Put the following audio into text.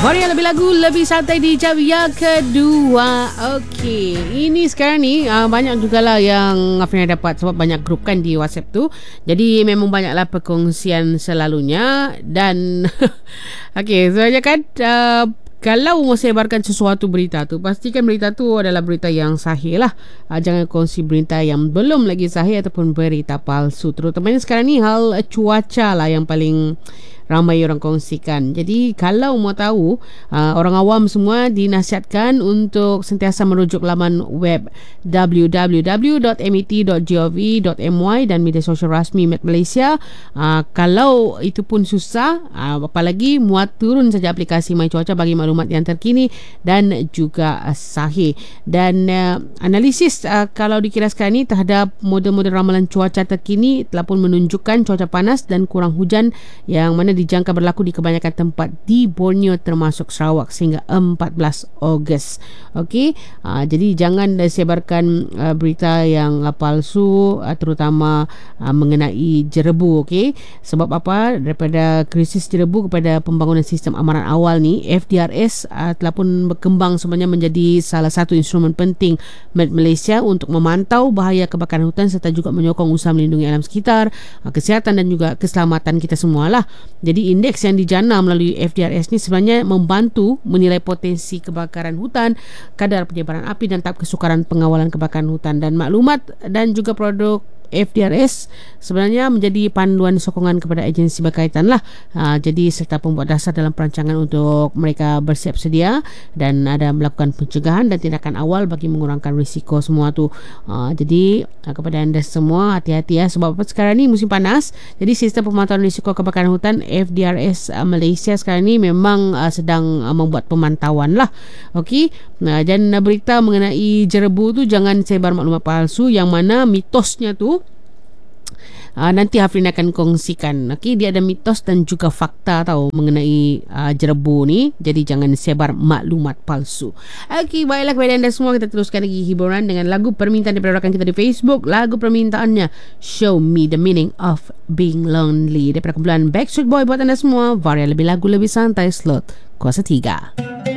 Varia lebih lagu, lebih santai di jam yang kedua. Okey, ini sekarang ni banyak jugalah yang Afrina dapat sebab banyak grup kan di WhatsApp tu. Jadi memang banyaklah perkongsian selalunya dan okey, sebenarnya kan kalau mau sebarkan sesuatu berita tu, pastikan berita tu adalah berita yang sahih lah. Jangan kongsi berita yang belum lagi sahih ataupun berita palsu. Terutamanya sekarang ni hal cuaca lah yang paling ramai orang kongsikan. Jadi kalau mau tahu, orang awam semua dinasihatkan untuk sentiasa merujuk laman web www.met.gov.my dan media sosial rasmi Met Malaysia. Kalau itu pun susah, apalagi muat turun saja aplikasi My Cuaca bagi maklumat yang terkini dan juga sahih. Dan analisis kalau dikiraskan ni terhadap model-model ramalan cuaca terkini telah pun menunjukkan cuaca panas dan kurang hujan yang mana dijangka berlaku di kebanyakan tempat di Borneo termasuk Sarawak sehingga 14 Ogos. Okey, jadi jangan sebarkan berita yang palsu, terutama mengenai jerebu. Okey, sebab apa? Daripada krisis jerebu kepada pembangunan sistem amaran awal ni, FDRS telah pun berkembang sebenarnya menjadi salah satu instrumen penting Met Malaysia untuk memantau bahaya kebakaran hutan serta juga menyokong usaha melindungi alam sekitar, kesihatan dan juga keselamatan kita semualah. Jadi indeks yang dijana melalui FDRS ni sebenarnya membantu menilai potensi kebakaran hutan, kadar penyebaran api dan tahap kesukaran pengawalan kebakaran hutan. Dan maklumat dan juga produk FDRS sebenarnya menjadi panduan sokongan kepada agensi berkaitan lah. Jadi serta pembuat dasar dalam perancangan untuk mereka bersiap sedia dan ada melakukan pencegahan dan tindakan awal bagi mengurangkan risiko semua tu. Jadi kepada anda semua, hati-hati ya, sebab sekarang ni musim panas. Jadi sistem pemantauan risiko kebakaran hutan FDRS Malaysia sekarang ni memang sedang membuat pemantauan lah. Okey, dan berita mengenai jerebu tu jangan sebar maklumat palsu yang mana mitosnya tu nanti Hafrin akan kongsikan. Okey, dia ada mitos dan juga fakta tahu mengenai jerebu ni. Jadi jangan sebar maklumat palsu. Okey, baiklah kepada anda semua, kita teruskan lagi hiburan dengan lagu permintaan daripada rakan kita di Facebook. Lagu permintaannya Show Me The Meaning of Being Lonely daripada kumpulan Backstreet Boy buat anda semua. Varia lebih lagu, lebih santai, slot kuasa 3.